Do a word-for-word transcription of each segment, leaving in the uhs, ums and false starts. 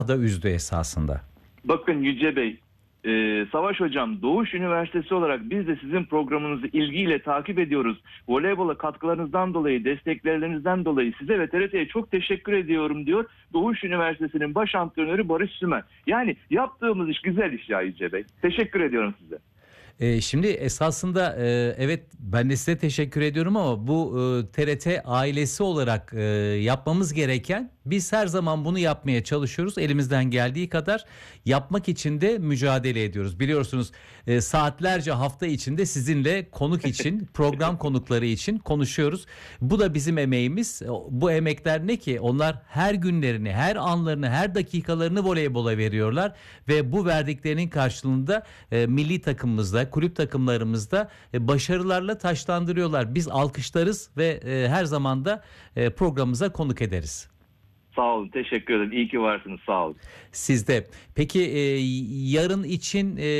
da üzdü esasında. Bakın Yüce Bey, e, Savaş Hocam, Doğuş Üniversitesi olarak biz de sizin programınızı ilgiyle takip ediyoruz. Voleybola katkılarınızdan dolayı, desteklerinizden dolayı size ve T R T'ye çok teşekkür ediyorum diyor Doğuş Üniversitesi'nin baş antrenörü Barış Sümer. Yani yaptığımız iş güzel iş ya Yüce Bey. Teşekkür ediyorum size. Ee, şimdi esasında e, evet ben de size teşekkür ediyorum ama bu e, T R T ailesi olarak e, yapmamız gereken, biz her zaman bunu yapmaya çalışıyoruz. Elimizden geldiği kadar yapmak için de mücadele ediyoruz. Biliyorsunuz e, saatlerce hafta içinde sizinle konuk için, program konukları için konuşuyoruz. Bu da bizim emeğimiz. Bu emekler ne ki? Onlar her günlerini, her anlarını, her dakikalarını voleybola veriyorlar ve bu verdiklerinin karşılığında e, milli takımımızda, kulüp takımlarımızda e, başarılarla taşlandırıyorlar. Biz alkışlarız ve e, her zaman da e, programımıza konuk ederiz. Sağ olun, teşekkür ederim. İyi ki varsınız, sağ olun. Siz de. Peki e, yarın için e,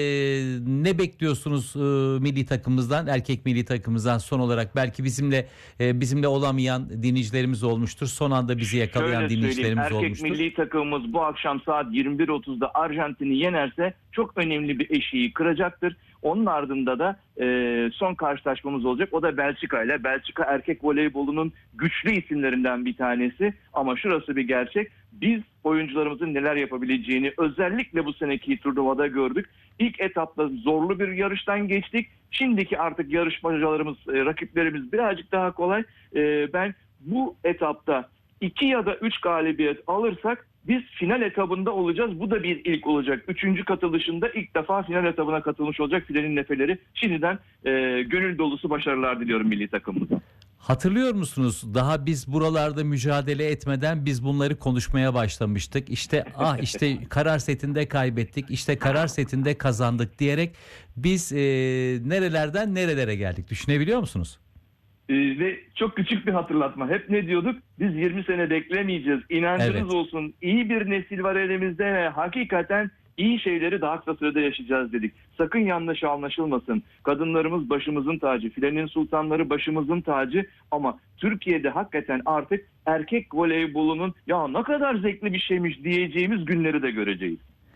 ne bekliyorsunuz e, milli takımımızdan, erkek milli takımımızdan son olarak? Belki bizimle e, bizimle olamayan dinleyicilerimiz olmuştur. Son anda bizi yakalayan Şöyle dinleyicilerimiz erkek olmuştur. milli takımımız bu akşam saat yirmi bir otuzda Arjantin'i yenerse çok önemli bir eşiği kıracaktır. Onun ardında da e, son karşılaşmamız olacak. O da Belçika ile. Belçika erkek voleybolunun güçlü isimlerinden bir tanesi. Ama şurası bir gerçek. Biz oyuncularımızın neler yapabileceğini özellikle bu seneki turnuvada gördük. İlk etapta zorlu bir yarıştan geçtik. Şimdiki artık yarışmacılarımız, e, rakiplerimiz birazcık daha kolay. E, ben bu etapta iki ya da üç galibiyet alırsak biz final etabında olacağız. Bu da bir ilk olacak. Üçüncü katılışında ilk defa final etabına katılmış olacak filenin nefeleri. Şimdiden e, gönül dolusu başarılar diliyorum milli takımımıza. Hatırlıyor musunuz? Daha biz buralarda mücadele etmeden biz bunları konuşmaya başlamıştık. İşte ah işte karar setinde kaybettik, işte karar setinde kazandık diyerek biz e, nerelerden nerelere geldik, düşünebiliyor musunuz? Ee, ve çok küçük bir hatırlatma. Hep ne diyorduk? Biz yirmi sene beklemeyeceğiz. İnancınız Evet. olsun. İyi bir nesil var elimizde ve hakikaten iyi şeyleri daha kısa sürede yaşayacağız dedik. Sakın yanlış anlaşılmasın. Kadınlarımız başımızın tacı. Filenin sultanları başımızın tacı. Ama Türkiye'de hakikaten artık erkek voleybolunun ya ne kadar zevkli bir şeymiş diyeceğimiz günleri de göreceğiz.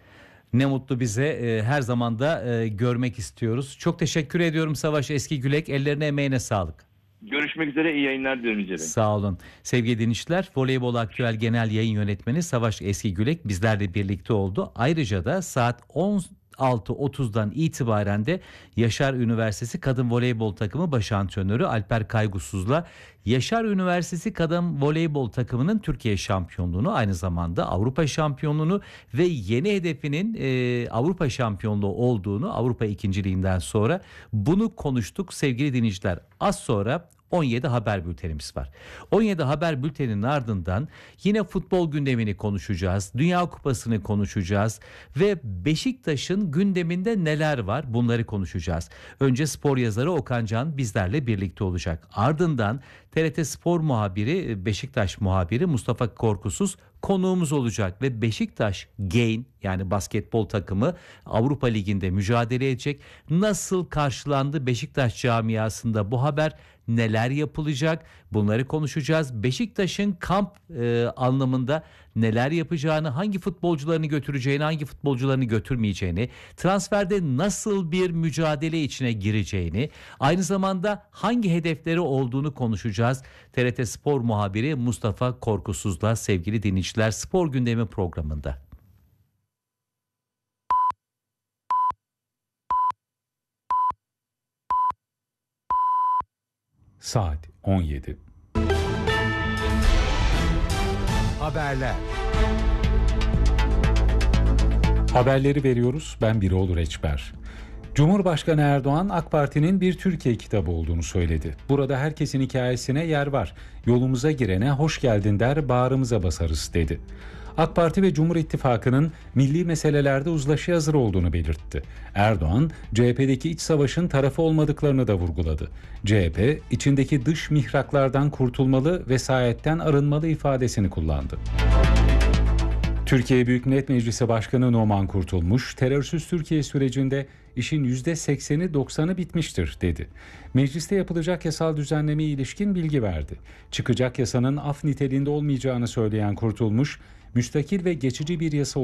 Ne mutlu bize, e, her zaman da e, görmek istiyoruz. Çok teşekkür ediyorum Savaş Eskigülek. Ellerine emeğine sağlık. Görüşmek üzere, iyi yayınlar diliyorum Yüce Bey. Sağ olun. Sevgili dinleyiciler, Voleybol Aktüel Genel Yayın Yönetmeni Savaş Eskigülek bizlerle birlikte oldu. Ayrıca da saat on altı otuzdan itibaren de Yaşar Üniversitesi Kadın Voleybol Takımı Baş Antrenörü Alper Kaygusuz'la Yaşar Üniversitesi Kadın Voleybol Takımı'nın Türkiye şampiyonluğunu, aynı zamanda Avrupa şampiyonluğunu ve yeni hedefinin e, Avrupa şampiyonluğu olduğunu, Avrupa ikinciliğinden sonra bunu konuştuk sevgili dinleyiciler. Az sonra on yedi haber bültenimiz var. on yedi haber bülteninin ardından yine futbol gündemini konuşacağız. Dünya Kupası'nı konuşacağız ve Beşiktaş'ın gündeminde neler var bunları konuşacağız. Önce spor yazarı Okan Can bizlerle birlikte olacak. Ardından T R T Spor muhabiri, Beşiktaş muhabiri Mustafa Korkusuz konuğumuz olacak ve Beşiktaş Gain, yani basketbol takımı Avrupa Ligi'nde mücadele edecek. Nasıl karşılandı Beşiktaş camiasında bu haber? Neler yapılacak? Bunları konuşacağız. Beşiktaş'ın kamp e, anlamında neler yapacağını, hangi futbolcularını götüreceğini, hangi futbolcularını götürmeyeceğini, transferde nasıl bir mücadele içine gireceğini, aynı zamanda hangi hedefleri olduğunu konuşacağız. T R T Spor muhabiri Mustafa Korkusuz'la sevgili dinleyiciler, Spor Gündemi programında. Saat on yedi. Haberler. Haberleri veriyoruz. Ben Birol Reçber. Cumhurbaşkanı Erdoğan AK Parti'nin bir Türkiye kitabı olduğunu söyledi. Burada herkesin hikayesine yer var. Yolumuza girene hoş geldin der, bağrımıza basarız dedi. AK Parti ve Cumhur İttifakı'nın milli meselelerde uzlaşıya hazır olduğunu belirtti. Erdoğan, C H P'deki iç savaşın tarafı olmadıklarını da vurguladı. C H P, içindeki dış mihraklardan kurtulmalı, vesayetten arınmalı ifadesini kullandı. Türkiye Büyük Millet Meclisi Başkanı Numan Kurtulmuş, terörsüz Türkiye sürecinde işin yüzde sekseni doksanı bitmiştir dedi. Mecliste yapılacak yasal düzenlemeye ilişkin bilgi verdi. Çıkacak yasanın af niteliğinde olmayacağını söyleyen Kurtulmuş, müstakil ve geçici bir yasa